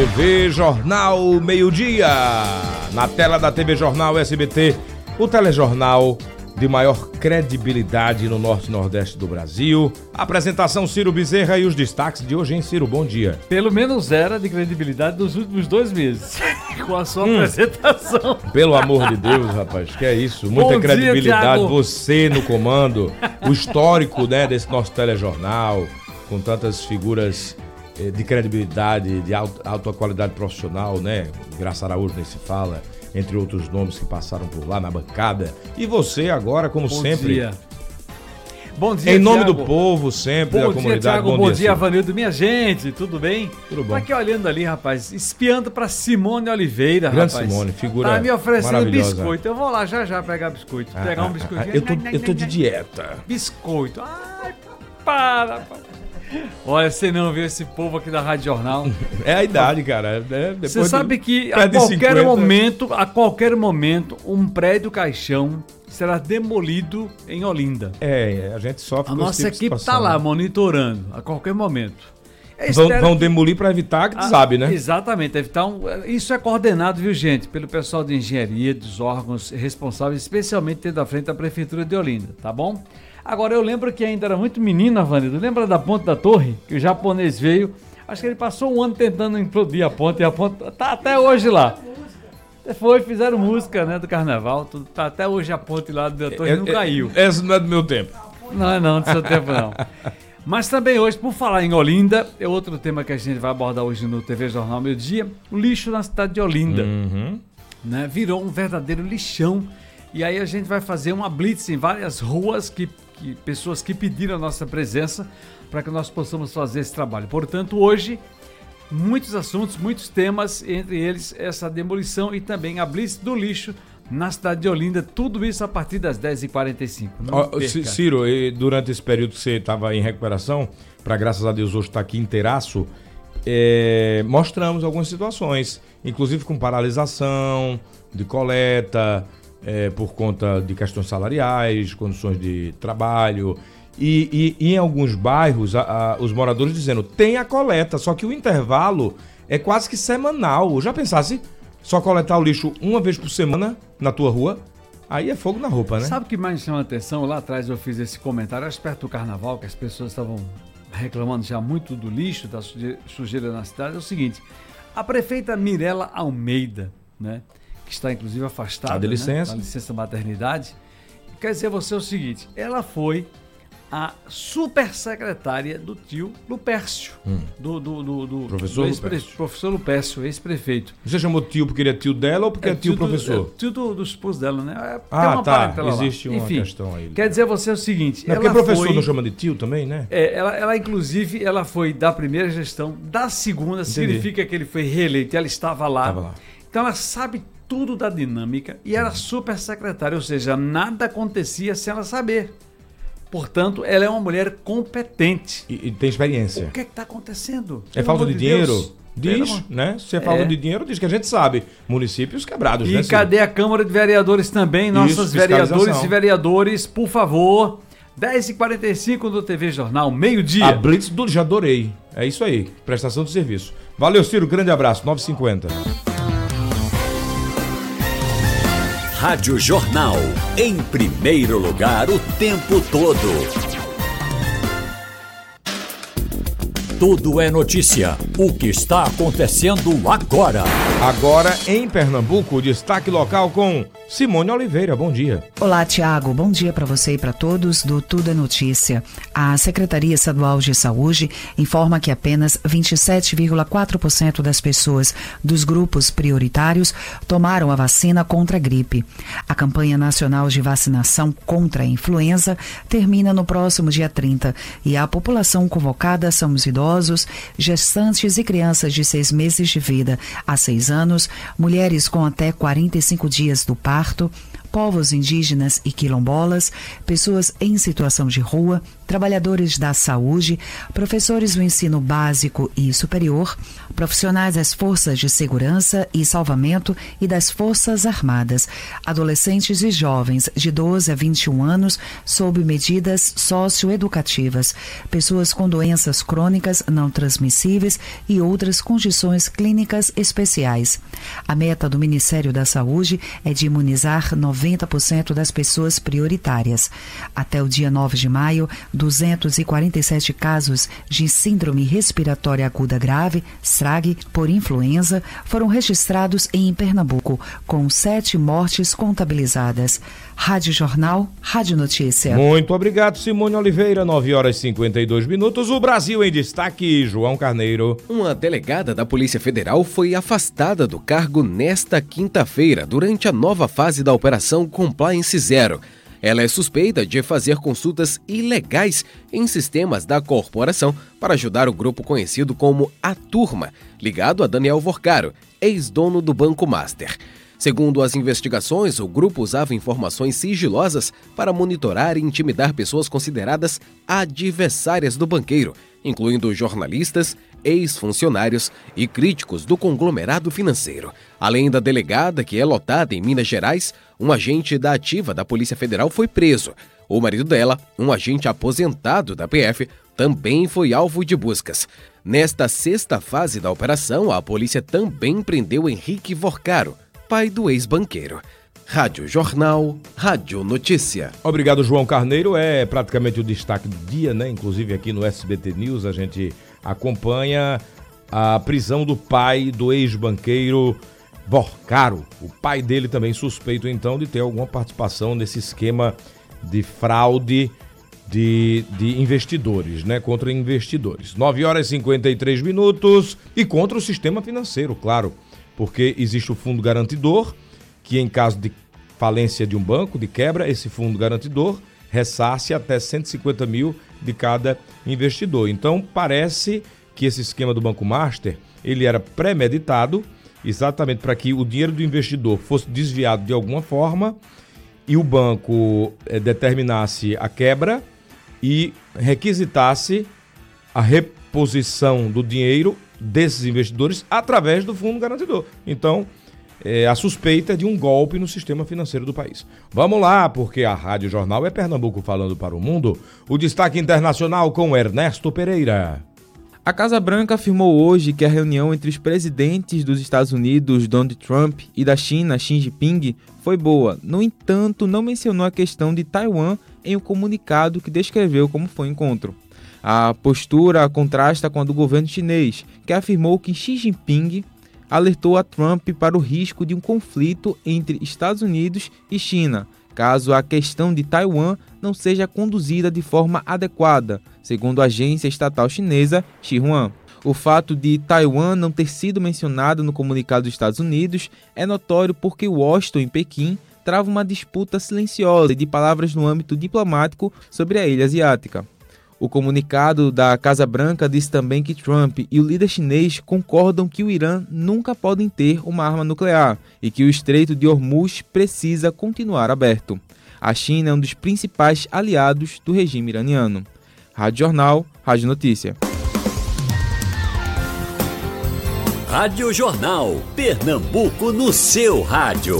TV Jornal Meio-Dia. Na tela da TV Jornal SBT, o telejornal de maior credibilidade no Norte e Nordeste do Brasil. Apresentação Ciro Bezerra e os destaques de hoje, hein, Ciro? Bom dia. Pelo menos era de credibilidade nos últimos 2 meses, com a sua apresentação. Pelo amor de Deus, rapaz, que é isso? Muita credibilidade, Thiago. Você no comando, o histórico, né, desse nosso telejornal, com tantas figuras de credibilidade, de alta qualidade profissional, né? Graça Araújo nem se fala, entre outros nomes que passaram por lá na bancada. E você agora, como sempre. Dia. Bom dia, em nome Thiago. do povo, sempre, da Bom dia, comunidade. Thiago. Bom dia, Vanildo. Minha gente, tudo bem? Tudo bom. Tô aqui olhando ali, rapaz, espiando pra Simone Oliveira, Grande rapaz. Simone, figura tá me oferecendo maravilhosa. biscoito. Eu vou lá já pegar biscoito. Pegar um biscoito. Eu tô de dieta. Biscoito. Ai, para. Olha, você não viu esse povo aqui da Rádio Jornal. É a idade, cara. Você sabe que a qualquer momento, um prédio caixão será demolido em Olinda. A gente sofre A com nossa esse tipo de equipe situação, está lá né? monitorando a qualquer momento. Vão demolir para evitar que sabe, né? Exatamente. Isso é coordenado, viu, gente, pelo pessoal de engenharia, dos órgãos responsáveis, especialmente tendo à frente a Prefeitura de Olinda, tá bom? Agora, eu lembro que ainda era muito menina, Vanildo. Lembra da Ponte da Torre? Que o japonês veio. Acho que ele passou um ano tentando implodir a ponte e a ponte tá até hoje lá. Fizeram música, né, do carnaval. Tá até hoje a ponte lá da Torre não caiu. Essa não é do meu tempo. Não, do seu tempo não. Mas também hoje, por falar em Olinda, é outro tema que a gente vai abordar hoje no TV Jornal Meio Dia, o lixo na cidade de Olinda. Né? Virou um verdadeiro lixão. E aí a gente vai fazer uma blitz em várias ruas pessoas que pediram a nossa presença para que nós possamos fazer esse trabalho. Portanto, hoje, muitos assuntos, muitos temas, entre eles essa demolição e também a blitz do lixo na cidade de Olinda, tudo isso a partir das 10h45. Ciro, durante esse período que você estava em recuperação, para graças a Deus hoje estar aqui inteiraço, mostramos algumas situações, inclusive com paralisação de coleta, por conta de questões salariais, condições de trabalho, e em alguns bairros os moradores dizendo, tem a coleta, só que o intervalo é quase que semanal. Já pensasse só coletar o lixo uma vez por semana na tua rua? Aí é fogo na roupa, né? Sabe o que mais me chama a atenção? Lá atrás eu fiz esse comentário, acho perto do carnaval, que as pessoas estavam reclamando já muito do lixo, da sujeira na cidade. É o seguinte, a prefeita Mirela Almeida, né, que está inclusive afastada, de licença. Da licença maternidade, quer dizer você o seguinte, ela foi a supersecretária do tio Lupércio, do professor Lupércio, ex-prefeito. Você chamou tio porque ele é tio dela ou porque é tio professor? Tio do esposo dela, né? Existe uma questão aí. Quer dizer você o seguinte... Não, porque professor não chama de tio também, né? Ela inclusive, ela foi da primeira gestão, da segunda, significa que ele foi reeleito, ela estava lá. Então ela sabe tudo da dinâmica e era super secretária, ou seja, nada acontecia sem ela saber. Portanto, ela é uma mulher competente. E tem experiência. O que está acontecendo? É falta de dinheiro? Diz, né? Se é falta de dinheiro, diz que a gente sabe. Municípios quebrados, né? E cadê a Câmara de Vereadores também? Nossos vereadores e vereadoras, por favor. 10h45 do TV Jornal, meio-dia. A Blitz já adorei. É isso aí, prestação de serviço. Valeu, Ciro, grande abraço, 9h50. Rádio Jornal, em primeiro lugar o tempo todo. Tudo é notícia. O que está acontecendo agora? Agora em Pernambuco, o destaque local com Simone Oliveira. Bom dia. Olá, Tiago. Bom dia para você e para todos do Tudo é Notícia. A Secretaria Estadual de Saúde informa que apenas 27,4% das pessoas dos grupos prioritários tomaram a vacina contra a gripe. A campanha nacional de vacinação contra a influenza termina no próximo dia 30 e a população convocada são os idosos, gestantes e crianças de 6 meses de vida a 6 anos, mulheres com até 45 dias do parto, povos indígenas e quilombolas, pessoas em situação de rua, trabalhadores da saúde, professores do ensino básico e superior, profissionais das forças de segurança e salvamento e das Forças Armadas, adolescentes e jovens de 12 a 21 anos sob medidas socioeducativas, pessoas com doenças crônicas não transmissíveis e outras condições clínicas especiais. A meta do Ministério da Saúde é de imunizar 90% das pessoas prioritárias. Até o dia 9 de maio, 247 casos de síndrome respiratória aguda grave, SRAG, por influenza, foram registrados em Pernambuco, com 7 mortes contabilizadas. Rádio Jornal, Rádio Notícia. Muito obrigado, Simone Oliveira. 9h52. O Brasil em destaque, João Carneiro. Uma delegada da Polícia Federal foi afastada do cargo nesta quinta-feira, durante a nova fase da Operação Compliance Zero. Ela é suspeita de fazer consultas ilegais em sistemas da corporação para ajudar o grupo conhecido como A Turma, ligado a Daniel Vorcaro, ex-dono do Banco Master. Segundo as investigações, o grupo usava informações sigilosas para monitorar e intimidar pessoas consideradas adversárias do banqueiro, incluindo jornalistas, ex-funcionários e críticos do conglomerado financeiro. Além da delegada, que é lotada em Minas Gerais, um agente da ativa da Polícia Federal foi preso. O marido dela, um agente aposentado da PF, também foi alvo de buscas. Nesta sexta fase da operação, a polícia também prendeu Henrique Vorcaro, pai do ex-banqueiro. Rádio Jornal, Rádio Notícia. Obrigado, João Carneiro. É praticamente o destaque do dia, né? Inclusive aqui no SBT News a gente acompanha a prisão do pai do ex-banqueiro Vorcaro. O pai dele também suspeito, então, de ter alguma participação nesse esquema de fraude de investidores, né? Contra investidores. 9h53 e contra o sistema financeiro, claro. Porque existe o fundo garantidor, que em caso de falência de um banco, de quebra, esse fundo garantidor ressarce até 150 mil de cada investidor. Então, parece que esse esquema do Banco Master, ele era premeditado, exatamente para que o dinheiro do investidor fosse desviado de alguma forma e o banco determinasse a quebra e requisitasse a reposição do dinheiro desses investidores através do fundo garantidor. Então, a suspeita de um golpe no sistema financeiro do país. Vamos lá, porque a Rádio Jornal é Pernambuco falando para o mundo. O destaque internacional com Ernesto Pereira. A Casa Branca afirmou hoje que a reunião entre os presidentes dos Estados Unidos, Donald Trump, e da China, Xi Jinping, foi boa. No entanto, não mencionou a questão de Taiwan em um comunicado que descreveu como foi o encontro. A postura contrasta com a do governo chinês, que afirmou que Xi Jinping alertou a Trump para o risco de um conflito entre Estados Unidos e China, caso a questão de Taiwan não seja conduzida de forma adequada, segundo a agência estatal chinesa Xinhua. O fato de Taiwan não ter sido mencionado no comunicado dos Estados Unidos é notório porque Washington e Pequim travam uma disputa silenciosa de palavras no âmbito diplomático sobre a ilha asiática. O comunicado da Casa Branca diz também que Trump e o líder chinês concordam que o Irã nunca podem ter uma arma nuclear e que o Estreito de Hormuz precisa continuar aberto. A China é um dos principais aliados do regime iraniano. Rádio Jornal, Rádio Notícia. Rádio Jornal, Pernambuco no seu rádio.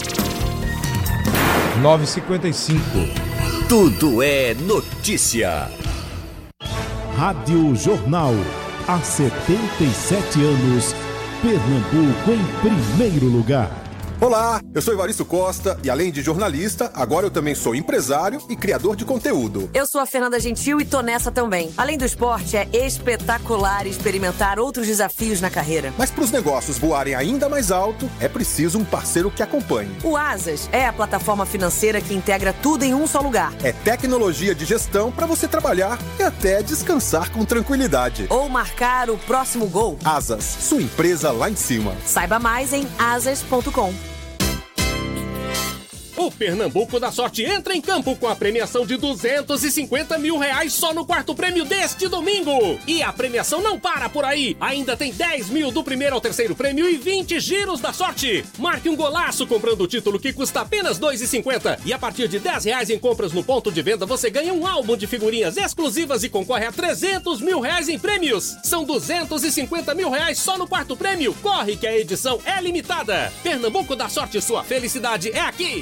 9h55. Tudo é notícia. Rádio Jornal, há 77 anos, Pernambuco em primeiro lugar. Olá, eu sou Evaristo Costa e além de jornalista, agora eu também sou empresário e criador de conteúdo. Eu sou a Fernanda Gentil e tô nessa também. Além do esporte, é espetacular experimentar outros desafios na carreira. Mas para os negócios voarem ainda mais alto, é preciso um parceiro que acompanhe. O Asas é a plataforma financeira que integra tudo em um só lugar. É tecnologia de gestão para você trabalhar e até descansar com tranquilidade. Ou marcar o próximo gol. Asas, sua empresa lá em cima. Saiba mais em asas.com. O Pernambuco da Sorte entra em campo com a premiação de R$250 mil só no quarto prêmio deste domingo. E a premiação não para por aí. Ainda tem 10 mil do primeiro ao terceiro prêmio e 20 giros da sorte. Marque um golaço comprando o título que custa apenas R$2,50. E a partir de R$10 em compras no ponto de venda, você ganha um álbum de figurinhas exclusivas e concorre a R$300 mil em prêmios. São R$250 mil só no quarto prêmio. Corre que a edição é limitada. Pernambuco da Sorte, sua felicidade é aqui.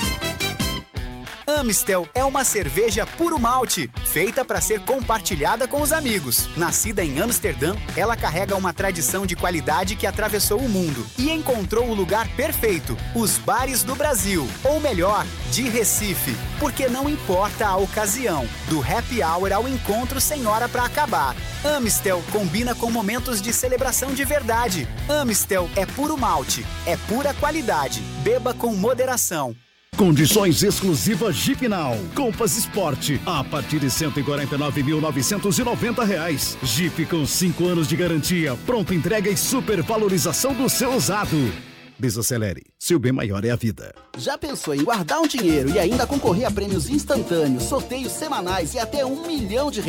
Amistel é uma cerveja puro malte, feita para ser compartilhada com os amigos. Nascida em Amsterdã, ela carrega uma tradição de qualidade que atravessou o mundo e encontrou o lugar perfeito, os bares do Brasil, ou melhor, de Recife, porque não importa a ocasião, do happy hour ao encontro sem hora para acabar. Amistel combina com momentos de celebração de verdade. Amistel é puro malte, é pura qualidade. Beba com moderação. Condições exclusivas Jeep Now. Compass Sport a partir de R$149.990. Jeep com 5 anos de garantia, pronta entrega e supervalorização do seu usado. Desacelere, seu bem maior é a vida. Já pensou em guardar um dinheiro e ainda concorrer a prêmios instantâneos, sorteios semanais e até R$1 milhão?